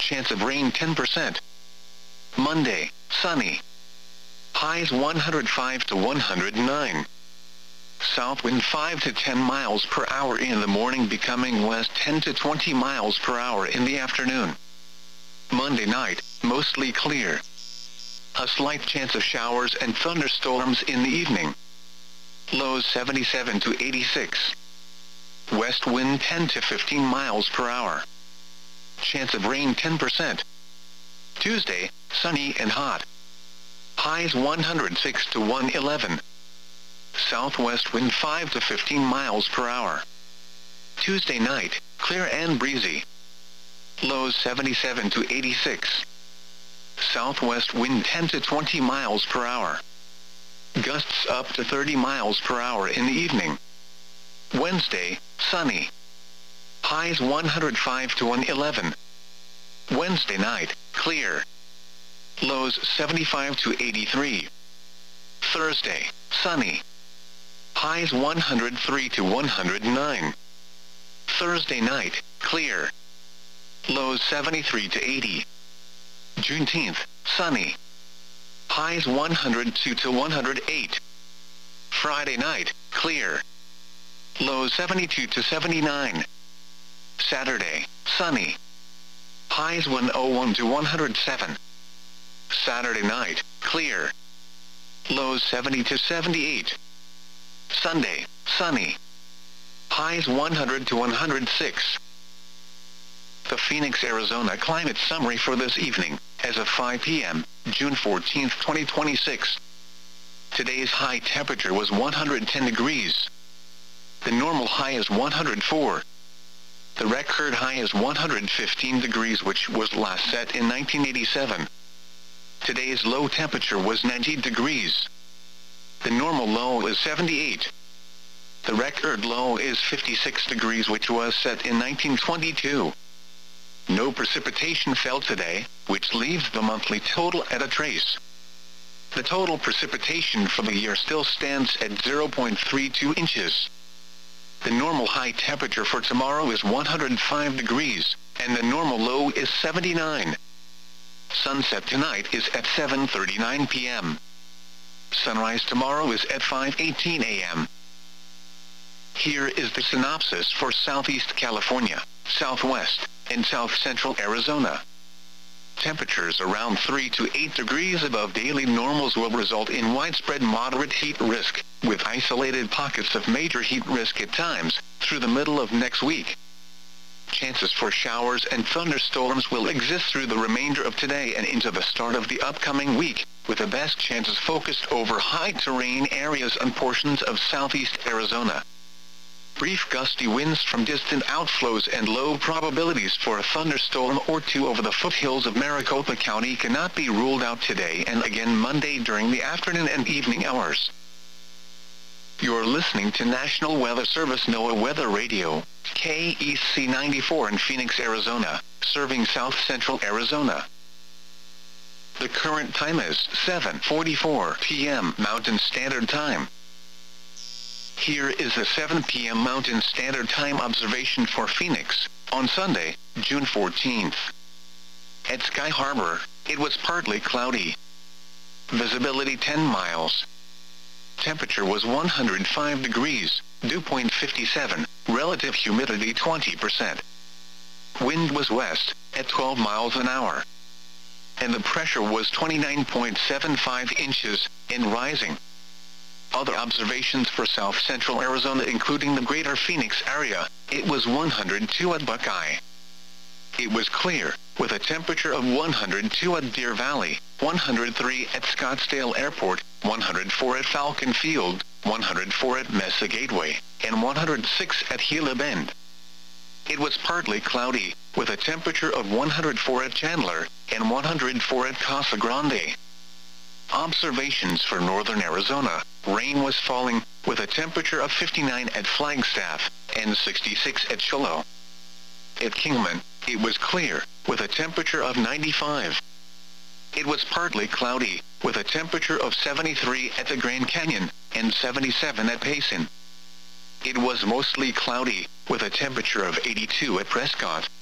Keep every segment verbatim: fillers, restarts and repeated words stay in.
chance of rain ten percent. Monday, sunny. Highs one hundred five to one hundred nine. South wind five to ten miles per hour in the morning, becoming west ten to twenty miles per hour in the afternoon. Monday night, mostly clear. A slight chance of showers and thunderstorms in the evening. Lows seventy-seven to eighty-six. West wind ten to fifteen miles per hour. Chance of rain ten percent. Tuesday, sunny and hot. Highs one hundred six to one hundred eleven. Southwest wind five to fifteen miles per hour. Tuesday night, clear and breezy. Lows seventy-seven to eighty-six. Southwest wind ten to twenty miles per hour. Gusts up to thirty miles per hour in the evening. Wednesday, sunny. Highs one hundred five to one hundred eleven. Wednesday night, clear. Lows seventy-five to eighty-three. Thursday, sunny. Highs one hundred three to one hundred nine. Thursday night, clear. Lows seventy-three to eighty. Juneteenth, sunny. Highs one hundred two to one hundred eight. Friday night, clear. Lows seventy-two to seventy-nine. Saturday, sunny. Highs one hundred one to one hundred seven. Saturday night, clear. Lows seventy to seventy-eight. Sunday, sunny. Highs one hundred to one hundred six. The Phoenix, Arizona climate summary for this evening, as of five p m, June fourteenth, twenty twenty-six. Today's high temperature was one hundred ten degrees. The normal high is one hundred four. The record high is one hundred fifteen degrees, which was last set in nineteen eighty-seven. Today's low temperature was ninety degrees. The normal low is seventy-eight. The record low is fifty-six degrees, which was set in nineteen twenty-two. No precipitation fell today, which leaves the monthly total at a trace. The total precipitation for the year still stands at zero point three two inches. The normal high temperature for tomorrow is one hundred five degrees, and the normal low is seventy-nine. Sunset tonight is at seven thirty-nine p m Sunrise tomorrow is at five eighteen a m Here is the synopsis for Southeast California, Southwest, and South Central Arizona. Temperatures around three to eight degrees above daily normals will result in widespread moderate heat risk, with isolated pockets of major heat risk at times, through the middle of next week. Chances for showers and thunderstorms will exist through the remainder of today and into the start of the upcoming week, with the best chances focused over high terrain areas and portions of southeast Arizona. Brief gusty winds from distant outflows and low probabilities for a thunderstorm or two over the foothills of Maricopa County cannot be ruled out today and again Monday during the afternoon and evening hours. You're listening to National Weather Service NOAA Weather Radio, K E C ninety-four in Phoenix, Arizona, serving South Central Arizona. The current time is seven forty-four p m Mountain Standard Time. Here is the seven p m Mountain Standard Time observation for Phoenix, on Sunday, June fourteenth. At Sky Harbor, it was partly cloudy. Visibility ten miles. Temperature was one hundred five degrees, dew point fifty-seven, relative humidity twenty percent. Wind was west, at twelve miles an hour. And the pressure was twenty-nine point seven five inches, and rising. Other observations for South Central Arizona, including the greater Phoenix area, it was one hundred two at Buckeye. It was clear, with a temperature of one hundred two at Deer Valley, one hundred three at Scottsdale Airport, one hundred four at Falcon Field, one hundred four at Mesa Gateway, and one hundred six at Gila Bend. It was partly cloudy, with a temperature of one hundred four at Chandler, and one hundred four at Casa Grande. Observations for northern Arizona, rain was falling, with a temperature of fifty-nine at Flagstaff, and sixty-six at Shiloh. At Kingman, it was clear, with a temperature of ninety-five. It was partly cloudy, with a temperature of seventy-three at the Grand Canyon, and seventy-seven at Payson. It was mostly cloudy, with a temperature of eighty-two at Prescott,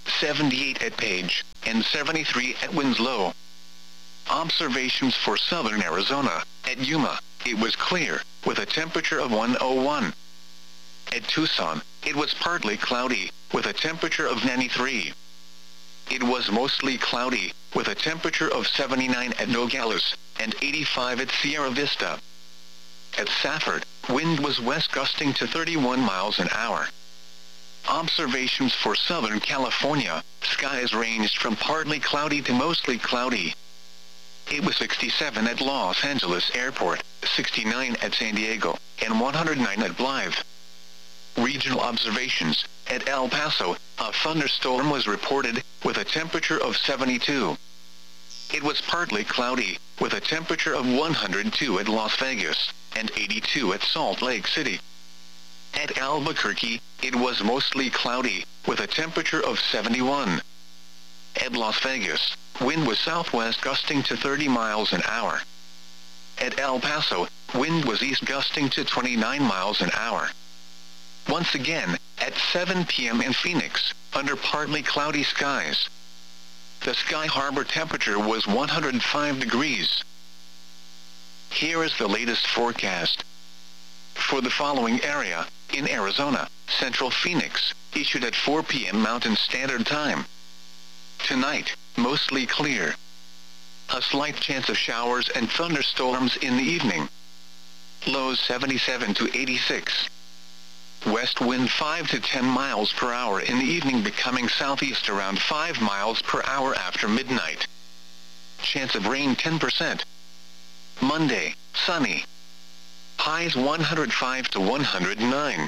seventy-eight at Page, and seventy-three at Winslow. Observations for southern Arizona. At Yuma, it was clear, with a temperature of one oh one. At Tucson, it was partly cloudy, with a temperature of ninety-three. It was mostly cloudy, with a temperature of seventy-nine at Nogales, and eighty-five at Sierra Vista. At Safford, wind was west gusting to thirty-one miles an hour. Observations for Southern California. Skies ranged from partly cloudy to mostly cloudy. It was sixty-seven at Los Angeles Airport, sixty-nine at San Diego, and one hundred nine at Blythe. Regional observations. At El Paso, a thunderstorm was reported, with a temperature of seventy-two. It was partly cloudy, with a temperature of one hundred two at Las Vegas, and eighty-two at Salt Lake City. At Albuquerque, it was mostly cloudy, with a temperature of seventy-one. At Las Vegas, wind was southwest gusting to thirty miles an hour. At El Paso, wind was east gusting to twenty-nine miles an hour. Once again, at seven p m in Phoenix, under partly cloudy skies. The Sky Harbor temperature was one hundred five degrees. Here is the latest forecast. For the following area, in Arizona, Central Phoenix, issued at four p m Mountain Standard Time. Tonight, mostly clear. A slight chance of showers and thunderstorms in the evening. Lows seventy-seven to eighty-six. West wind five to ten miles per hour in the evening, becoming southeast around five miles per hour after midnight. Chance of rain ten percent. Monday, sunny. Highs one hundred five to one hundred nine.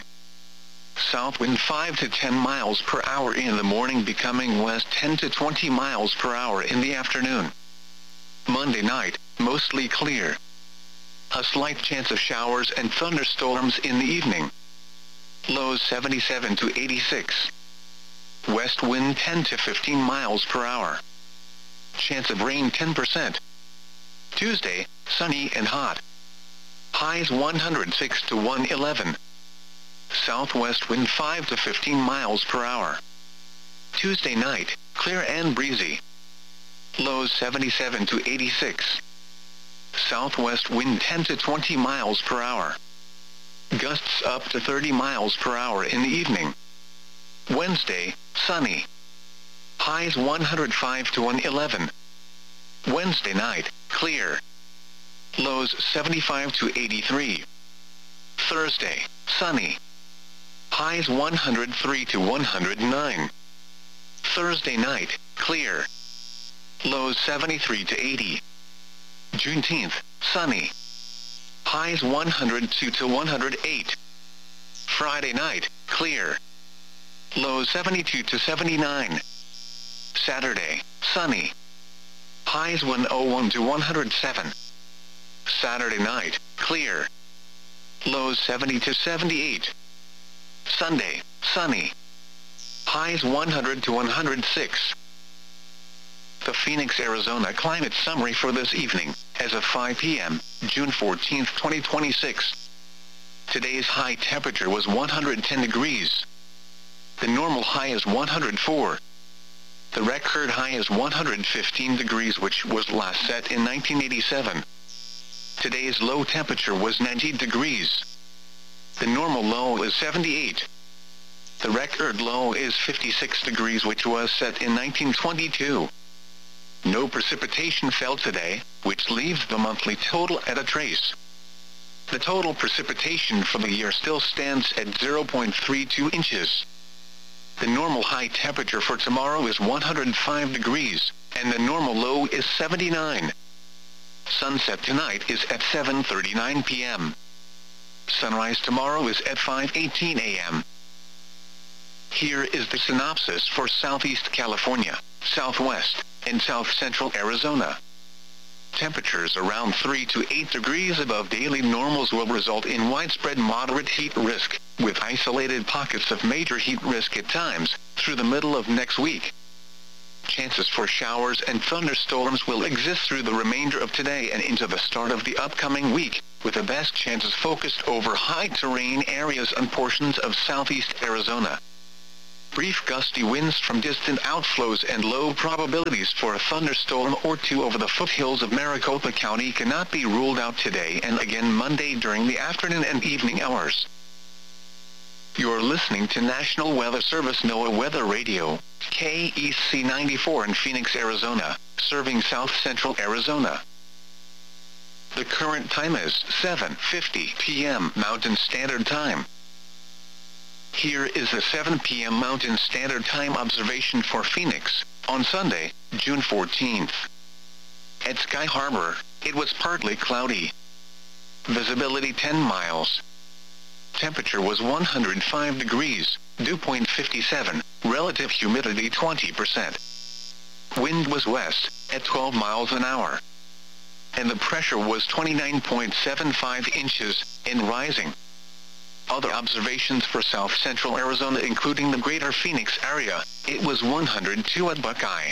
South wind five to ten miles per hour in the morning, becoming west ten to twenty miles per hour in the afternoon. Monday night, mostly clear. A slight chance of showers and thunderstorms in the evening. Lows seventy-seven to eighty-six. West wind ten to fifteen miles per hour. Chance of rain ten percent. Tuesday, sunny and hot. Highs one hundred six to one hundred eleven. Southwest wind five to fifteen miles per hour. Tuesday night, clear and breezy. Lows seventy-seven to eighty-six. Southwest wind ten to twenty miles per hour. Gusts up to thirty miles per hour in the evening. Wednesday, sunny. Highs one hundred five to one hundred eleven. Wednesday night, clear. Lows seventy-five to eighty-three. Thursday, sunny. Highs one hundred three to one hundred nine. Thursday night, clear. Lows seventy-three to eighty. Juneteenth, sunny. Highs one hundred two to one hundred eight. Friday night, clear. Lows seventy-two to seventy-nine. Saturday, sunny. Highs one oh one to one hundred seven. Saturday night, clear. Lows seventy to seventy-eight. Sunday, sunny. Highs one hundred to one hundred six. The Phoenix, Arizona climate summary for this evening, as of five p m, June fourteenth, twenty twenty-six. Today's high temperature was one hundred ten degrees. The normal high is one hundred four. The record high is one hundred fifteen degrees, which was last set in nineteen eighty-seven. Today's low temperature was ninety degrees. The normal low is seventy-eight. The record low is fifty-six degrees, which was set in nineteen twenty-two. No precipitation fell today, which leaves the monthly total at a trace. The total precipitation for the year still stands at zero point three two inches. The normal high temperature for tomorrow is one hundred five degrees, and the normal low is seventy-nine. Sunset tonight is at seven thirty-nine p m Sunrise tomorrow is at five eighteen a m Here is the synopsis for Southeast California, Southwest, and South Central Arizona. Temperatures around three to eight degrees above daily normals will result in widespread moderate heat risk, with isolated pockets of major heat risk at times, through the middle of next week. Chances for showers and thunderstorms will exist through the remainder of today and into the start of the upcoming week, with the best chances focused over high terrain areas and portions of southeast Arizona. Brief gusty winds from distant outflows and low probabilities for a thunderstorm or two over the foothills of Maricopa County cannot be ruled out today and again Monday during the afternoon and evening hours. You're listening to National Weather Service NOAA Weather Radio, K E C ninety-four in Phoenix, Arizona, serving south central Arizona. The current time is seven fifty p m Mountain Standard Time. Here is the seven p m Mountain Standard Time observation for Phoenix, on Sunday, June fourteenth. At Sky Harbor, it was partly cloudy. Visibility ten miles. Temperature was one hundred five degrees, dew point fifty-seven, relative humidity twenty percent. Wind was west, at twelve miles an hour. And the pressure was twenty-nine point seven five inches, and rising. Other observations for south central Arizona including the greater Phoenix area, it was one hundred two at Buckeye.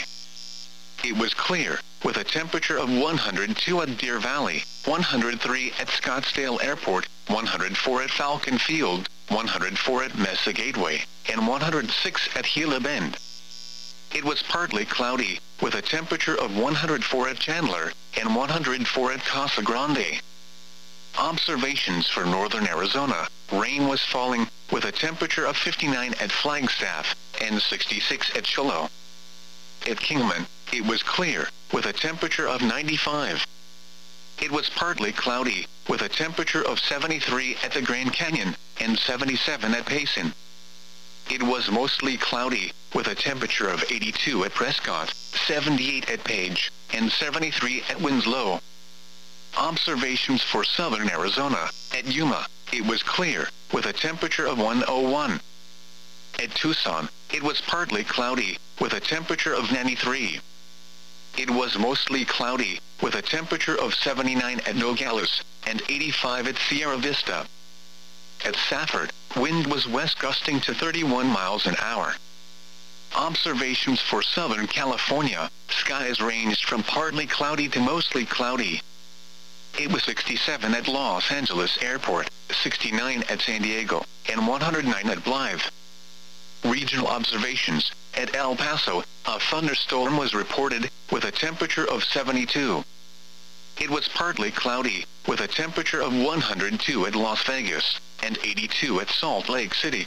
It was clear, with a temperature of one hundred two at Deer Valley, one hundred three at Scottsdale Airport, one hundred four at Falcon Field, one hundred four at Mesa Gateway, and one hundred six at Gila Bend. It was partly cloudy, with a temperature of one hundred four at Chandler, and one hundred four at Casa Grande. Observations for northern Arizona, rain was falling, with a temperature of fifty-nine at Flagstaff, and sixty-six at Shiloh. At Kingman, it was clear, with a temperature of ninety-five. It was partly cloudy, with a temperature of seventy-three at the Grand Canyon, and seventy-seven at Payson. It was mostly cloudy, with a temperature of eighty-two at Prescott, seventy-eight at Page, and seventy-three at Winslow. Observations for southern Arizona, at Yuma, it was clear, with a temperature of one oh one. At Tucson, it was partly cloudy, with a temperature of ninety-three. It was mostly cloudy, with a temperature of seventy-nine at Nogales, and eighty-five at Sierra Vista. At Safford, wind was west gusting to thirty-one miles an hour. Observations for Southern California, skies ranged from partly cloudy to mostly cloudy. It was sixty-seven at Los Angeles Airport, sixty-nine at San Diego, and one hundred nine at Blythe. Regional observations, at El Paso, a thunderstorm was reported, with a temperature of seventy-two. It was partly cloudy, with a temperature of one hundred two at Las Vegas, and eighty-two at Salt Lake City.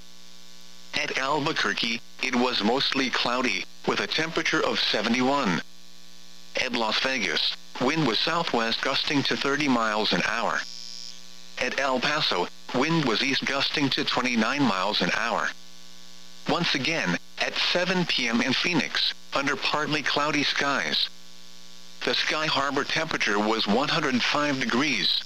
At Albuquerque, it was mostly cloudy, with a temperature of seventy-one. At Las Vegas, wind was southwest gusting to thirty miles an hour. At El Paso, wind was east gusting to twenty-nine miles an hour. Once again, at seven p m in Phoenix, under partly cloudy skies. The Sky Harbor temperature was one hundred five degrees.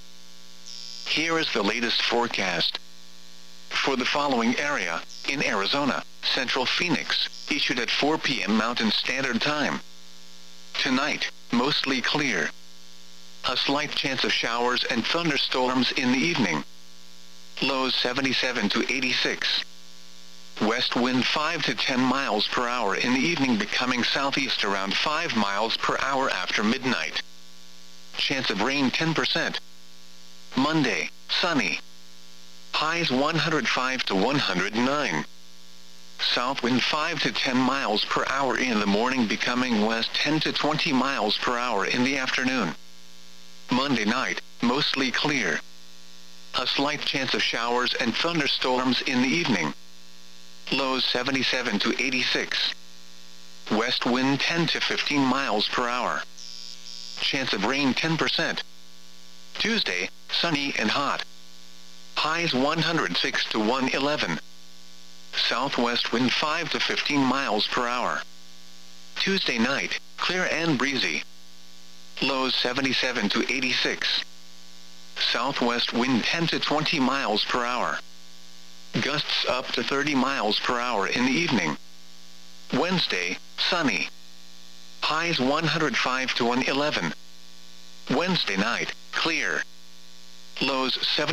Here is the latest forecast. For the following area, in Arizona, Central Phoenix, issued at four p m Mountain Standard Time. Tonight, mostly clear. A slight chance of showers and thunderstorms in the evening. Lows seventy-seven to eighty-six. West wind five to ten miles per hour in the evening, becoming southeast around five miles per hour after midnight. Chance of rain ten percent. Monday, sunny. Highs one hundred five to one hundred nine. South wind five to ten miles per hour in the morning, becoming west ten to twenty miles per hour in the afternoon. Monday night, mostly clear. A slight chance of showers and thunderstorms in the evening. Lows seventy-seven to eighty-six. West wind ten to fifteen miles per hour. Chance of rain ten percent. Tuesday, sunny and hot. Highs one hundred six to one eleven. Southwest wind five to fifteen miles per hour. Tuesday night, clear and breezy. Lows seventy-seven to eighty-six. Southwest wind ten to twenty miles per hour. Gusts up to thirty miles per hour in the evening. Wednesday, sunny. Highs one hundred five to one eleven. Wednesday night, clear. Lows seven